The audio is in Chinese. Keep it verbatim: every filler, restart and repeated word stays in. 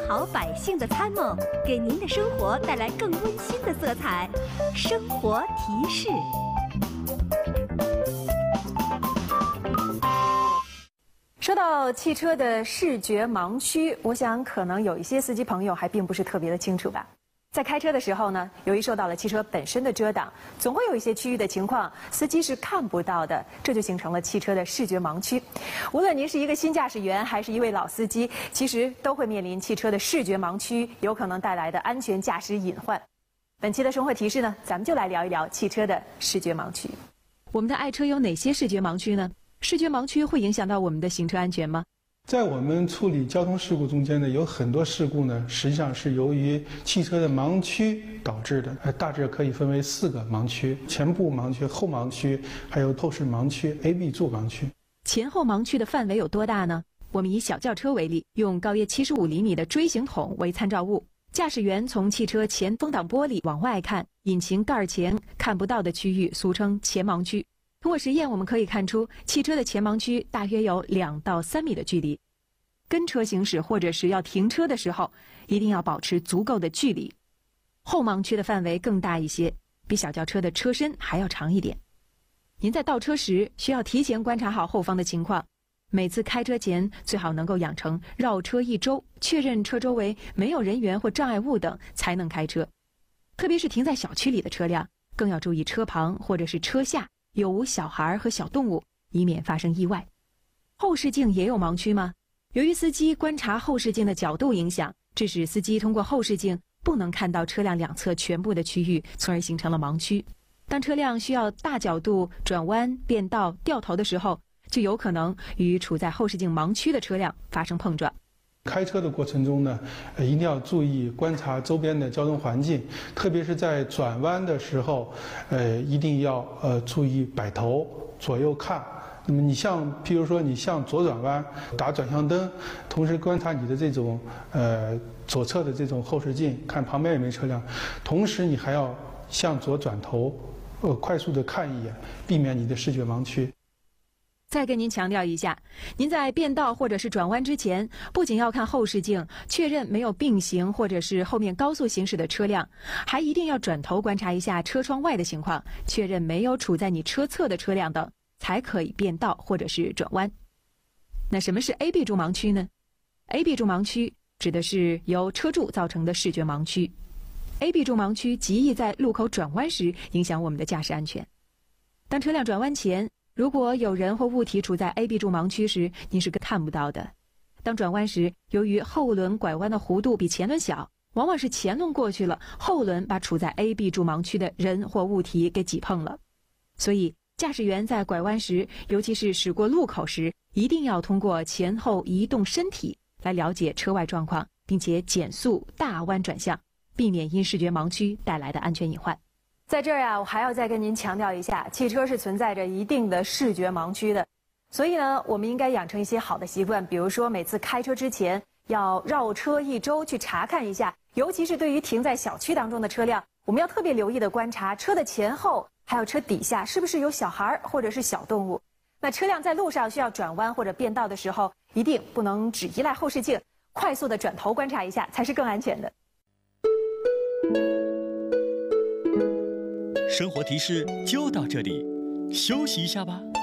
好百姓的参谋，给您的生活带来更温馨的色彩。生活提示。 说到汽车的视觉盲区，我想可能有一些司机朋友还并不是特别的清楚吧。在开车的时候呢，由于受到了汽车本身的遮挡，总会有一些区域的情况司机是看不到的，这就形成了汽车的视觉盲区。无论您是一个新驾驶员还是一位老司机，其实都会面临汽车的视觉盲区有可能带来的安全驾驶隐患。本期的生活提示呢，咱们就来聊一聊汽车的视觉盲区。我们的爱车有哪些视觉盲区呢？视觉盲区会影响到我们的行车安全吗？ 在我们处理交通事故中间呢，有很多事故呢，实际上是由于汽车的盲区导致的。呃，大致可以分为四个盲区：前部盲区、后盲区，还有后视盲区、A B 柱盲区。 前后盲区的范围有多大呢？我们以小轿车为例，用高约七十五厘米的锥形筒为参照物，驾驶员从汽车前风挡玻璃往外看，引擎盖前看不到的区域俗称前盲区。通过实验，我们可以看出汽车的前盲区大约有两到三米的距离。跟车行驶或者是要停车的时候，一定要保持足够的距离。后盲区的范围更大一些，比小轿车的车身还要长一点。您在倒车时需要提前观察好后方的情况，每次开车前最好能够养成绕车一周，确认车周围没有人员或障碍物等才能开车。特别是停在小区里的车辆，更要注意车旁或者是车下有无小孩和小动物，以免发生意外。后视镜也有盲区吗？由于司机观察后视镜的角度影响，致使司机通过后视镜不能看到车辆两侧全部的区域，从而形成了盲区。当车辆需要大角度转弯、变道、掉头的时候，就有可能与处在后视镜盲区的车辆发生碰撞。 开车的过程中呢，呃，一定要注意观察周边的交通环境，特别是在转弯的时候，呃，一定要呃注意摆头、左右看。那么你像，譬如说你向左转弯，打转向灯，同时观察你的这种呃左侧的这种后视镜，看旁边有没有车辆，同时你还要向左转头，呃，快速的看一眼，避免你的视觉盲区。 再跟您强调一下，您在变道或者是转弯之前，不仅要看后视镜，确认没有并行或者是后面高速行驶的车辆，还一定要转头观察一下车窗外的情况，确认没有处在你车侧的车辆等，才可以变道或者是转弯。那什么是 A B 柱盲区呢？ A B 柱盲区指的是由车柱造成的视觉盲区。A B 柱盲区极易在路口转弯时影响我们的驾驶安全。当车辆转弯前，如果有人或物体处在 A B 柱盲区时，您是看不到的。当转弯时，由于后轮拐弯的弧度比前轮小，往往是前轮过去了，后轮把处在 A B 柱盲区的人或物体给挤碰了。所以驾驶员在拐弯时，尤其是驶过路口时，一定要通过前后移动身体来了解车外状况，并且减速大弯转向，避免因视觉盲区带来的安全隐患。在这儿啊，我还要再跟您强调一下，汽车是存在着一定的视觉盲区的，所以呢，我们应该养成一些好的习惯，比如说每次开车之前要绕车一周去查看一下，尤其是对于停在小区当中的车辆，我们要特别留意的观察车的前后，还有车底下是不是有小孩或者是小动物。那车辆在路上需要转弯或者变道的时候，一定不能只依赖后视镜，快速的转头观察一下才是更安全的。 生活提示就到这里，休息一下吧。